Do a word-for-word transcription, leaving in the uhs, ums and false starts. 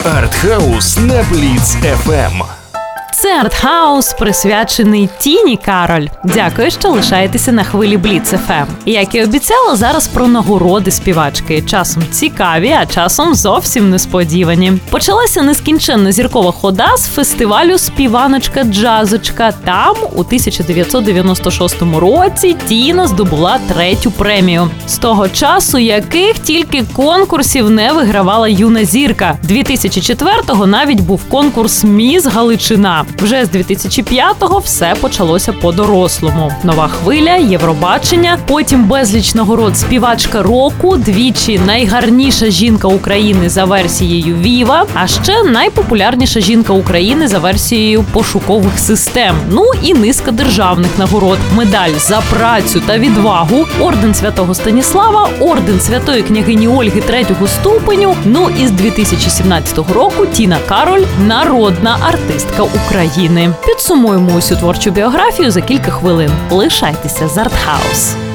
Артхаус на Бліц еф ем. Це Артхаус, присвячений Тіні Кароль. Дякую, що лишаєтеся на хвилі Бліц еф ем. Як і обіцяла, зараз про нагороди співачки. Часом цікаві, а часом зовсім несподівані. Почалася нескінченна зіркова хода з фестивалю «Співаночка-джазочка». Там у тисяча дев'ятсот дев'яносто шостому році Тіна здобула третю премію. З того часу яких тільки конкурсів не вигравала юна зірка. дві тисячі четвертого навіть був конкурс «Міс Галичина». Вже з дві тисячі п'ятого все почалося по-дорослому. Нова хвиля, Євробачення, потім безліч нагород співачка року, двічі найгарніша жінка України за версією Віва, а ще найпопулярніша жінка України за версією пошукових систем. Ну і низка державних нагород. Медаль за працю та відвагу, орден Святого Станіслава, орден Святої княгині Ольги третього ступеню. Ну і з дві тисячі сімнадцятого року Тіна Кароль – народна артистка України. Підсумуємо усю творчу біографію за кілька хвилин. Лишайтеся з Артхаус.